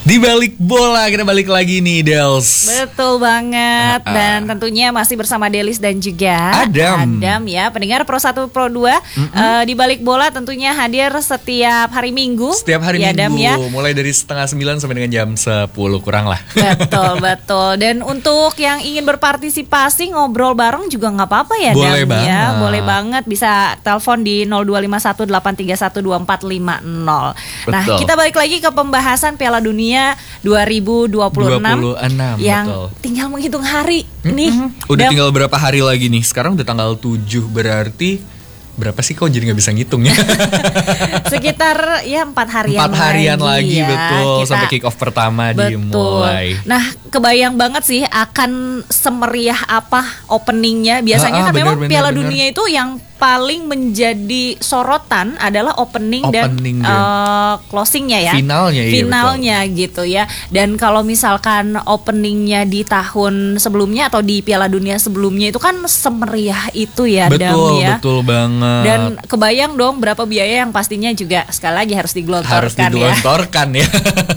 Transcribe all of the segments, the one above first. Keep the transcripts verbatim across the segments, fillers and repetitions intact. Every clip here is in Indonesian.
Di balik bola kita balik lagi nih, Dels. Betul banget. uh-uh. Dan tentunya masih bersama Delis dan juga Adam Adam ya, pendengar Pro satu Pro dua. uh, Di balik bola tentunya hadir setiap hari Minggu. Setiap hari ya, Minggu Adam, ya. Mulai dari setengah sembilan sampai dengan jam sepuluh kurang lah. Betul, betul. Dan untuk yang ingin berpartisipasi ngobrol bareng juga gak apa-apa ya, Boleh Adam, banget. ya. Boleh banget, bisa telepon di nol dua lima satu delapan tiga satu dua empat lima nol. Nah, kita balik lagi ke pembahasan Piala Dunia dua ribu dua puluh enam, dua puluh enam yang betul. tinggal menghitung hari mm-hmm. nih. Udah Dan, tinggal berapa hari lagi nih? Sekarang udah tanggal tujuh, berarti berapa sih, kok jadi gak bisa ngitung ya? Sekitar ya empat harian Empat harian lagi, lagi ya. betul. Kita, sampai kick off pertama betul. dimulai. Nah, kebayang banget sih akan semeriah apa openingnya. Biasanya ah, ah, kan bener, memang bener, Piala bener. Dunia itu yang paling menjadi sorotan adalah opening, opening dan, dan uh, closingnya ya, finalnya, iya, finalnya betul. Gitu ya. Dan kalau misalkan openingnya di tahun sebelumnya atau di Piala Dunia sebelumnya itu kan semeriah itu ya, betul, Dam ya. Betul banget. Dan kebayang dong berapa biaya yang pastinya juga sekali lagi harus digelontorkan, harus digelontorkan ya. ya.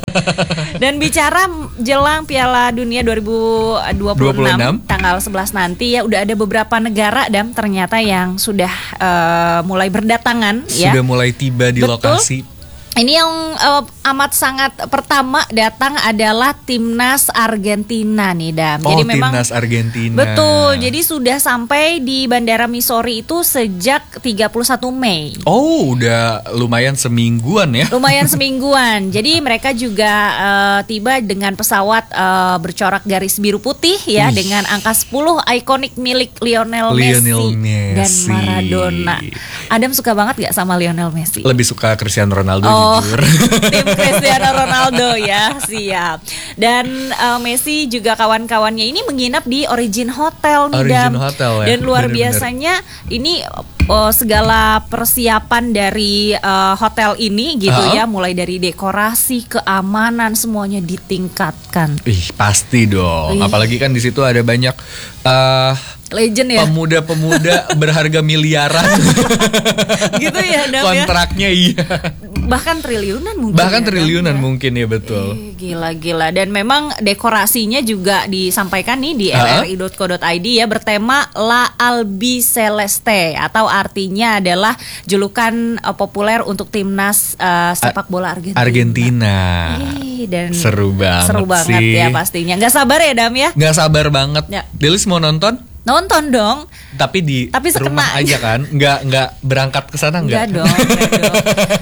Dan bicara jelang Piala Dunia dua ribu dua puluh enam tanggal sebelas nanti ya, udah ada beberapa negara Dam ternyata yang sudah uh, mulai berdatangan. Sudah ya. mulai tiba di Betul. lokasi. Ini yang uh, amat sangat pertama datang adalah timnas Argentina nih, Dam. Oh, jadi memang timnas Argentina. Betul. Jadi sudah sampai di Bandara Missouri itu sejak tiga puluh satu Mei. Oh, udah lumayan semingguan ya. Lumayan semingguan. Jadi mereka juga uh, tiba dengan pesawat uh, bercorak garis biru putih ya, Wih. dengan angka sepuluh ikonik milik Lionel, Lionel Messi, Messi dan Maradona. Adam suka banget gak sama Lionel Messi? Lebih suka Cristiano Ronaldo. Oh, tim Cristiano Ronaldo ya, siap. Dan uh, Messi juga kawan-kawannya ini menginap di Origin Hotel nih, Origin Dam. Hotel ya. Dan luar bener-bener. biasanya ini uh, segala persiapan dari uh, hotel ini gitu uh-huh. ya, mulai dari dekorasi, keamanan semuanya ditingkatkan. Ih, pasti dong. Ih. Apalagi kan di situ ada banyak uh, legend ya, pemuda-pemuda berharga miliaran. Gitu ya, Dam, kontraknya ya? Iya. Bahkan triliunan mungkin. Bahkan ya, triliunan Dam, mungkin ya, betul. Eh, gila-gila. Dan memang dekorasinya juga disampaikan nih di uh-huh. r r i dot co dot i d ya, bertema La Albi Celeste, atau artinya adalah julukan uh, populer untuk timnas uh, sepak bola Argentina. Argentina. Eh, dan seru banget Seru banget sih. ya pastinya. Gak sabar ya, Dam ya? Gak sabar banget. Ya. Delis mau nonton? Nonton dong. Tapi di Tapi rumah aja kan? Nggak nggak berangkat ke sana nggak? Nggak dong, nggak dong.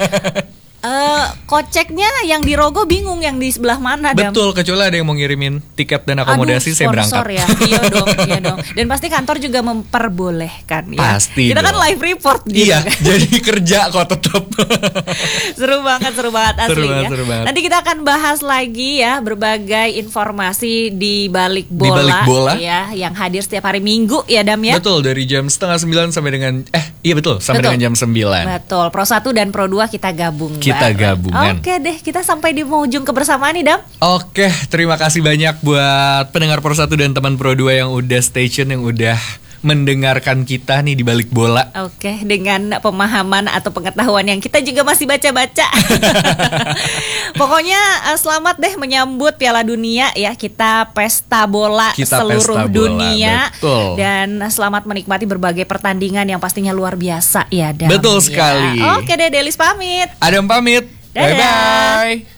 Uh, koceknya yang di Rogo bingung yang di sebelah mana, Dam. Betul, kecuali ada yang mau ngirimin tiket dan akomodasi. Aduh, saya berangkat. Ya. Iya dong, iya dong. Dan pasti kantor juga memperbolehkan ya. Pasti. Kita dong. kan live report gitu. Iya, kan? Jadi kerja kok tetap. Seru banget, seru banget asli seru banget, ya. Seru banget. Nanti kita akan bahas lagi ya berbagai informasi di balik bola, di balik bola ya, yang hadir setiap hari Minggu ya, Dam ya. Betul, dari jam setengah sembilan sampai dengan eh iya betul sampai betul. dengan jam sembilan. Betul. Pro satu dan Pro dua kita gabung. Kita gabungan. Oke deh, kita sampai di ujung kebersamaan nih, Dam. Oke, terima kasih banyak buat pendengar Pro satu dan teman Pro dua yang udah stay tune, yang udah mendengarkan kita nih di balik bola. Oke, dengan pemahaman atau pengetahuan yang kita juga masih baca-baca. Pokoknya selamat deh menyambut Piala Dunia ya, kita pesta bola kita seluruh pesta bola, dunia. betul. Dan selamat menikmati berbagai pertandingan yang pastinya luar biasa ya, Dam. Betul ya. sekali. Oke deh, Delis pamit. Adam pamit. Dadah. Bye bye.